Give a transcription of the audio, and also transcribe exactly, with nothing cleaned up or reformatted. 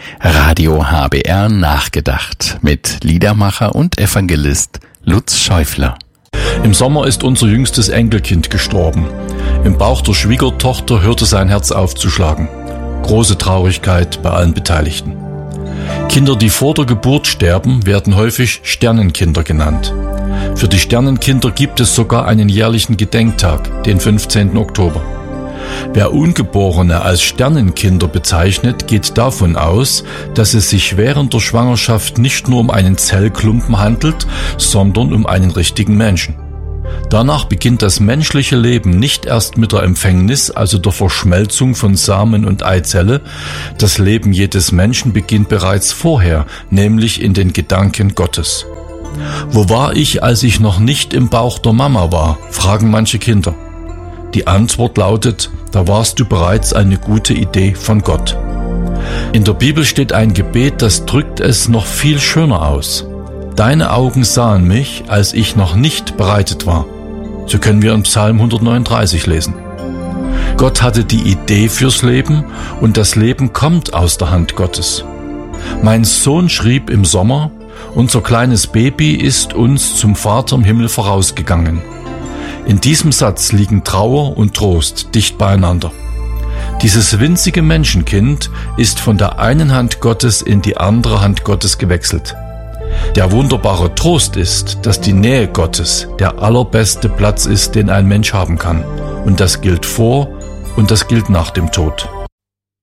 Radio H B R nachgedacht mit Liedermacher und Evangelist Lutz Schäufler. Im Sommer ist unser jüngstes Enkelkind gestorben. Im Bauch der Schwiegertochter hörte sein Herz auf zu schlagen. Große Traurigkeit bei allen Beteiligten. Kinder, die vor der Geburt sterben, werden häufig Sternenkinder genannt. Für die Sternenkinder gibt es sogar einen jährlichen Gedenktag, den fünfzehnten Oktober. Wer Ungeborene als Sternenkinder bezeichnet, geht davon aus, dass es sich während der Schwangerschaft nicht nur um einen Zellklumpen handelt, sondern um einen richtigen Menschen. Danach beginnt das menschliche Leben nicht erst mit der Empfängnis, also der Verschmelzung von Samen und Eizelle. Das Leben jedes Menschen beginnt bereits vorher, nämlich in den Gedanken Gottes. Wo war ich, als ich noch nicht im Bauch der Mama war, fragen manche Kinder. Die Antwort lautet, da warst du bereits eine gute Idee von Gott. In der Bibel steht ein Gebet, das drückt es noch viel schöner aus. Deine Augen sahen mich, als ich noch nicht bereitet war. So können wir in Psalm hundertneununddreißig lesen. Gott hatte die Idee fürs Leben und das Leben kommt aus der Hand Gottes. Mein Sohn schrieb im Sommer, unser kleines Baby ist uns zum Vater im Himmel vorausgegangen. In diesem Satz liegen Trauer und Trost dicht beieinander. Dieses winzige Menschenkind ist von der einen Hand Gottes in die andere Hand Gottes gewechselt. Der wunderbare Trost ist, dass die Nähe Gottes der allerbeste Platz ist, den ein Mensch haben kann. Und das gilt vor und das gilt nach dem Tod.